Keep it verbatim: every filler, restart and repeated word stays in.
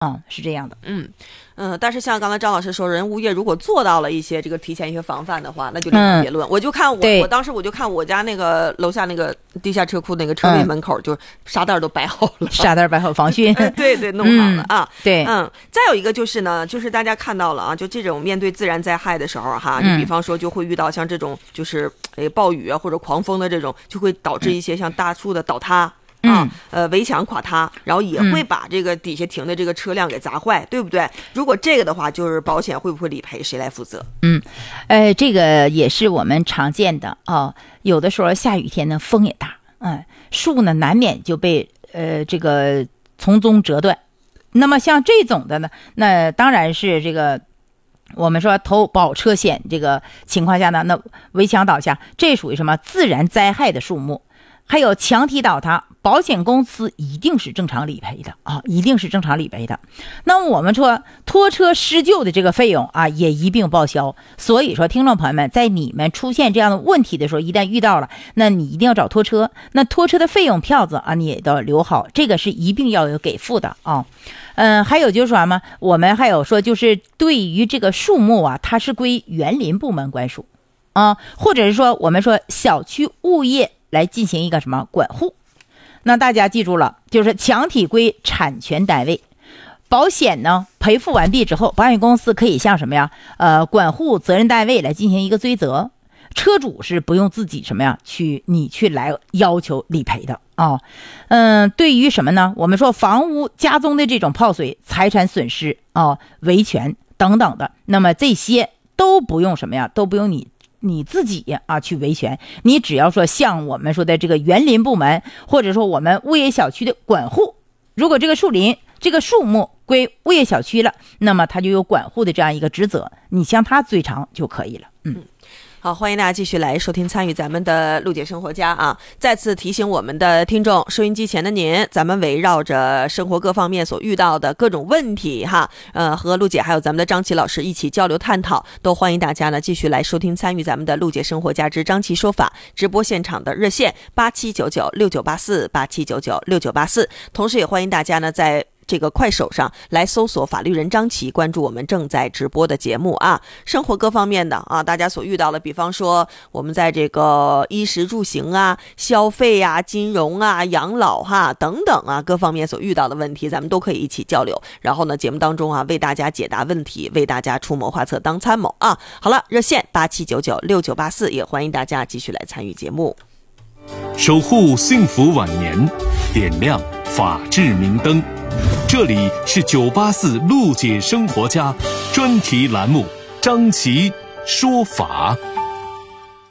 啊、嗯，是这样的。 嗯嗯，但是像刚才张老师说，人物业如果做到了一些这个提前一些防范的话，那就另当别论。嗯、我就看我我当时我就看我家那个楼下那个地下车库那个车位门口，就沙袋都摆好了， 沙袋摆好防汛， 对对，弄好了、嗯、啊。 对， 嗯，再有一个就是呢，就是大家看到了啊，就这种面对自然灾害的时候哈，就比方说就会遇到像这种就是诶暴雨啊或者狂风的这种，就会导致一些像大树的倒塌。啊，呃，围墙垮塌，然后也会把这个底下停的这个车辆给砸坏，嗯、对不对？如果这个的话，就是保险会不会理赔，谁来负责？ 嗯，呃，这个也是我们常见的啊、哦。有的时候下雨天呢，风也大，嗯，树呢难免就被呃这个从中折断。那么像这种的呢，那当然是这个。我们说投保车险这个情况下呢，那围墙倒下，这属于什么自然灾害的树木？还有墙体倒塌，保险公司一定是正常理赔的啊，一定是正常理赔的。那么我们说拖车施救的这个费用啊，也一并报销。所以说，听众朋友们，在你们出现这样的问题的时候，一旦遇到了，那你一定要找拖车。那拖车的费用票子啊，你也都要留好，这个是一并要有给付的啊。嗯，还有就是说什么？我们还有说，就是对于这个树木啊，它是归园林部门管属啊，或者是说我们说小区物业来进行一个什么管护。那大家记住了，就是墙体归产权单位，保险呢赔付完毕之后，保险公司可以向什么呀？呃，管护责任单位来进行一个追责。车主是不用自己什么呀去你去来要求理赔的啊。嗯，对于什么呢？我们说房屋家中的这种泡水、财产损失啊、维权等等的，那么这些都不用什么呀？都不用你。你自己啊去维权，你只要说向我们说的这个园林部门，或者说我们物业小区的管护，如果这个树林这个树木归物业小区了，那么它就有管护的这样一个职责，你向他追偿就可以了。嗯。 好，欢迎大家继续来收听参与咱们的陆姐生活家啊！再次提醒我们的听众，收音机前的您，咱们围绕着生活各方面所遇到的各种问题哈，呃，和陆姐还有咱们的张琪老师一起交流探讨，都欢迎大家呢继续来收听参与咱们的陆姐生活家之张琪说法直播现场的热线八七九九六九八四八七九九六九八四，同时也欢迎大家呢在这个快手上来搜索法律人张琪，关注我们正在直播的节目啊，生活各方面的啊，大家所遇到的，比方说我们在这个衣食住行啊、消费啊、金融啊、养老哈、啊、等等啊，各方面所遇到的问题，咱们都可以一起交流。然后呢，节目当中啊，为大家解答问题，为大家出谋划策，当参谋啊。好了，热线八七九九六九八四，也欢迎大家继续来参与节目。 守护幸福晚年，点亮法治明灯。这里是九八四陆姐生活家专题栏目，张琪说法。